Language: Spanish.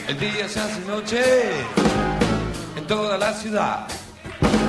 El día se hace noche en toda la ciudad.